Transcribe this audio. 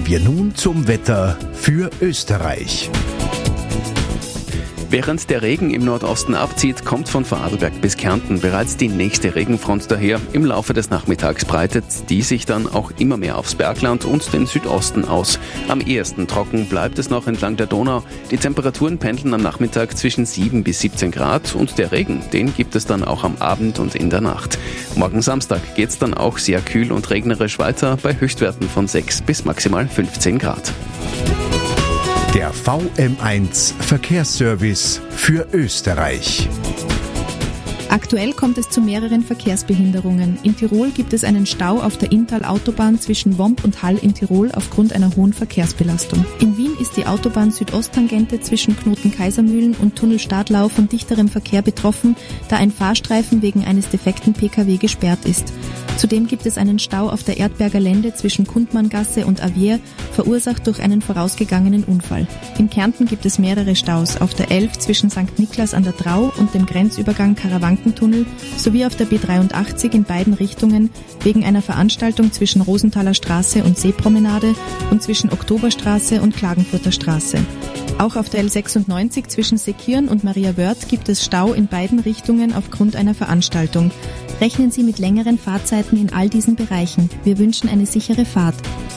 wir nun zum Wetter für Österreich. Während der Regen im Nordosten abzieht, kommt von Vorarlberg bis Kärnten bereits die nächste Regenfront daher. Im Laufe des Nachmittags breitet die sich dann auch immer mehr aufs Bergland und den Südosten aus. Am ehesten trocken bleibt es noch entlang der Donau. Die Temperaturen pendeln am Nachmittag zwischen 7 bis 17 Grad und der Regen, den gibt es dann auch am Abend und in der Nacht. Morgen Samstag geht es dann auch sehr kühl und regnerisch weiter bei Höchstwerten von 6 bis maximal 15 Grad. Der VM1 Verkehrsservice für Österreich. Aktuell kommt es zu mehreren Verkehrsbehinderungen. In Tirol gibt es einen Stau auf der Inntal-Autobahn zwischen Womp und Hall in Tirol aufgrund einer hohen Verkehrsbelastung. In Wien ist die Autobahn Südosttangente zwischen Knoten Kaisermühlen und Tunnel Stadlau von dichterem Verkehr betroffen, da ein Fahrstreifen wegen eines defekten Pkw gesperrt ist. Zudem gibt es einen Stau auf der Erdberger Lände zwischen Kundmanngasse und Avier, verursacht durch einen vorausgegangenen Unfall. In Kärnten gibt es mehrere Staus auf der 11 zwischen St. Niklas an der Drau und dem Grenzübergang Karawankentunnel sowie auf der B83 in beiden Richtungen wegen einer Veranstaltung zwischen Rosenthaler Straße und Seepromenade und zwischen Oktoberstraße und Klagenfurter Straße. Auch auf der L96 zwischen Seekirn und Maria Wörth gibt es Stau in beiden Richtungen aufgrund einer Veranstaltung. Rechnen Sie mit längeren Fahrzeiten in all diesen Bereichen. Wir wünschen eine sichere Fahrt.